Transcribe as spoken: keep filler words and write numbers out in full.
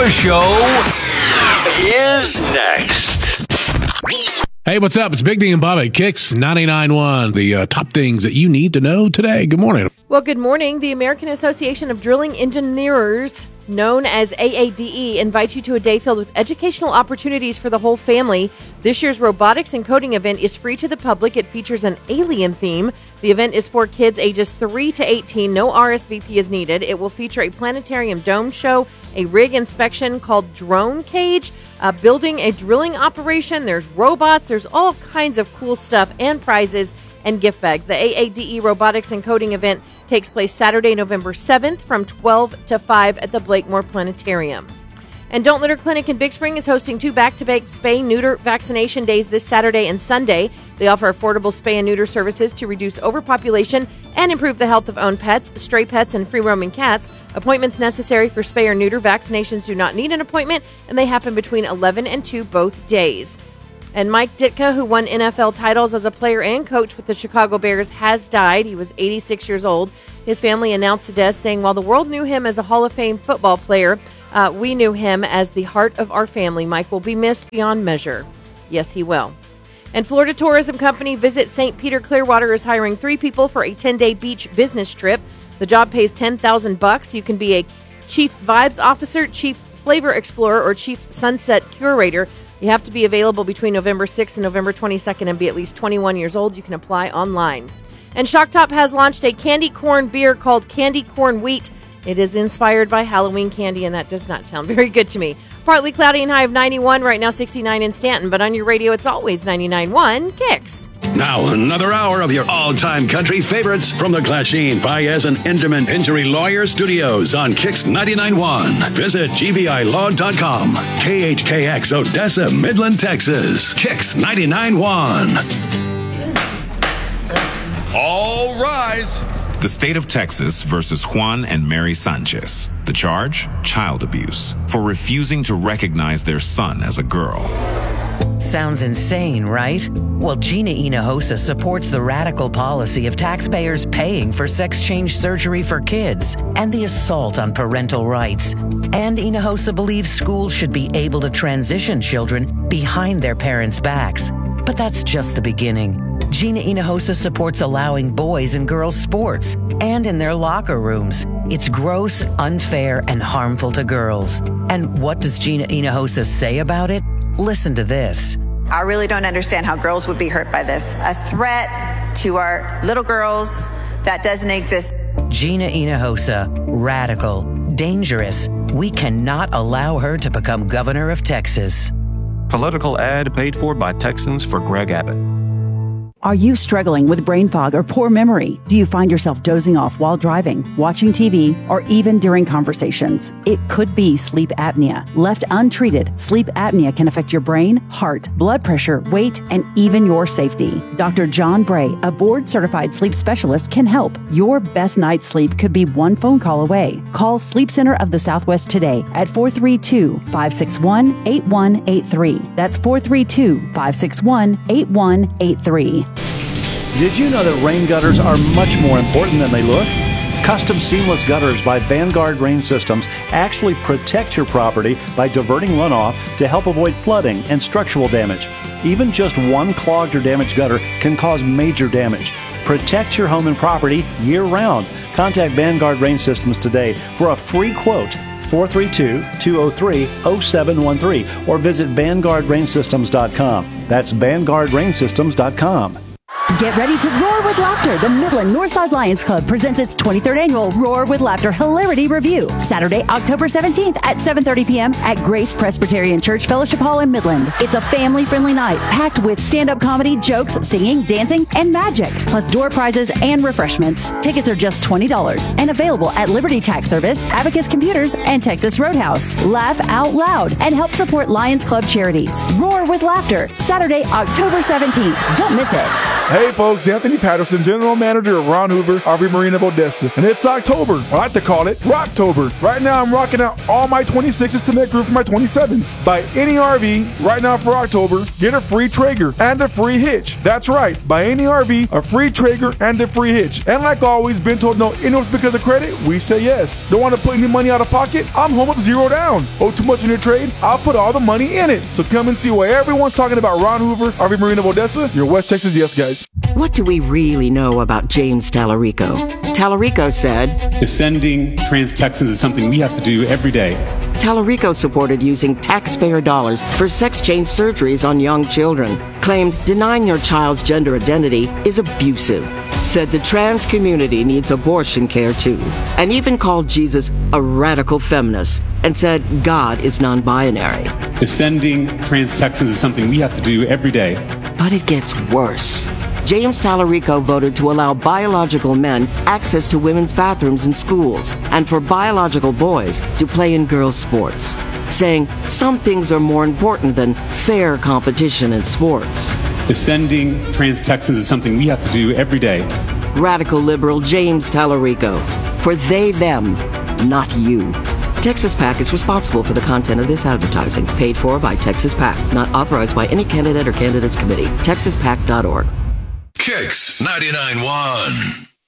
Show is next. Hey, what's up? It's Big D and Bob at Kicks ninety-nine point one. The uh, top things that you need to know today. Good morning. Well, good morning. The American Association of Drilling Engineers, known as A A D E, invites you to a day filled with educational opportunities for the whole family. This year's robotics and coding event is free to the public. It features an alien theme. The event is for kids ages three to eighteen. No R S V P is needed. It will feature a planetarium dome show, a rig inspection called Drone Cage, uh, building a drilling operation. There's robots. There's all kinds of cool stuff and prizes and gift bags. The A A D E Robotics and Coding event takes place Saturday, November seventh from twelve to five at the Blakemore Planetarium. And Don't Litter Clinic in Big Spring is hosting two back-to-back spay-neuter vaccination days this Saturday and Sunday. They offer affordable spay and neuter services to reduce overpopulation and improve the health of owned pets, stray pets, and free-roaming cats. Appointments necessary for spay or neuter vaccinations do not need an appointment, and they happen between eleven and two both days. And Mike Ditka, who won N F L titles as a player and coach with the Chicago Bears, has died. He was eighty-six years old. His family announced the death, saying, while the world knew him as a Hall of Fame football player, uh, we knew him as the heart of our family. Mike will be missed beyond measure. Yes, he will. And Florida Tourism Company Visit Saint Peter Clearwater is hiring three people for a ten-day beach business trip. The job pays ten thousand bucks. You can be a chief vibes officer, chief flavor explorer, or chief sunset curator. You have to be available between November sixth and November twenty-second and be at least twenty-one years old. You can apply online. And Shock Top has launched a candy corn beer called Candy Corn Wheat. It is inspired by Halloween candy, and that does not sound very good to me. Partly cloudy and high of ninety-one, right now sixty-nine in Stanton, but on your radio it's always ninety-nine point one Kicks. Now, another hour of your all-time country favorites from the Clasheen, Baez, and Enderman Injury Lawyer Studios on Kicks ninety-nine point one. Visit G V I law dot com. K H K X, Odessa, Midland, Texas. Kicks ninety-nine point one. All rise. The state of Texas versus Juan and Mary Sanchez. The charge? Child abuse for refusing to recognize their son as a girl. Sounds insane, right? Well, Gina Hinojosa supports the radical policy of taxpayers paying for sex change surgery for kids and the assault on parental rights. And Hinojosa believes schools should be able to transition children behind their parents' backs. But that's just the beginning. Gina Hinojosa supports allowing boys and girls sports and in their locker rooms. It's gross, unfair, and harmful to girls. And what does Gina Hinojosa say about it? Listen to this. I really don't understand how girls would be hurt by this. A threat to our little girls that doesn't exist. Gina Hinojosa, radical, dangerous. We cannot allow her to become governor of Texas. Political ad paid for by Texans for Greg Abbott. Are you struggling with brain fog or poor memory? Do you find yourself dozing off while driving, watching T V, or even during conversations? It could be sleep apnea. Left untreated, sleep apnea can affect your brain, heart, blood pressure, weight, and even your safety. Doctor John Bray, a board-certified sleep specialist, can help. Your best night's sleep could be one phone call away. Call Sleep Center of the Southwest today at four three two, five six one, eight one eight three. That's four three two, five six one, eight one eight three. Did you know that rain gutters are much more important than they look? Custom seamless gutters by Vanguard Rain Systems actually protect your property by diverting runoff to help avoid flooding and structural damage. Even just one clogged or damaged gutter can cause major damage. Protect your home and property year-round. Contact Vanguard Rain Systems today for a free quote. four three two, two zero three, zero seven one three or visit vanguard rain systems dot com. That's vanguard rain systems dot com. Get ready to roar with laughter. The Midland Northside Lions Club presents its twenty-third annual Roar with Laughter Hilarity Review, Saturday, October seventeenth at seven thirty p.m. at Grace Presbyterian Church Fellowship Hall in Midland. It's a family-friendly night packed with stand-up comedy, jokes, singing, dancing, and magic, plus door prizes and refreshments. Tickets are just twenty dollars and available at Liberty Tax Service, Abacus Computers, and Texas Roadhouse. Laugh out loud and help support Lions Club charities. Roar with Laughter, Saturday, October seventeenth. Don't miss it. Hey folks, Anthony Patterson, General Manager of Ron Hoover, R V Marine of Odessa. And it's October, I like to call it Rocktober. Right now I'm rocking out all my twenty-sixes to make room for my twenty-sevens. Buy any R V right now for October, get a free Traeger and a free hitch. That's right, buy any R V, a free Traeger and a free hitch. And like always, been told no interest because of credit? We say yes. Don't want to put any money out of pocket? I'm home with zero down. Owe too much in your trade? I'll put all the money in it. So come and see why everyone's talking about Ron Hoover, R V Marine of Odessa, your West Texas yes guys. What do we really know about James Tallarico? Tallarico said, defending trans Texans is something we have to do every day. Tallarico supported using taxpayer dollars for sex change surgeries on young children, claimed denying your child's gender identity is abusive, said the trans community needs abortion care too, and even called Jesus a radical feminist and said God is non-binary. Defending trans Texans is something we have to do every day. But it gets worse. James Tallarico voted to allow biological men access to women's bathrooms in schools and for biological boys to play in girls' sports, saying some things are more important than fair competition in sports. Defending trans Texans is something we have to do every day. Radical liberal James Tallarico. For they, them, not you. Texas PAC is responsible for the content of this advertising, paid for by Texas PAC, not authorized by any candidate or candidates committee. texas pac dot org. Kicks ninety-nine point one.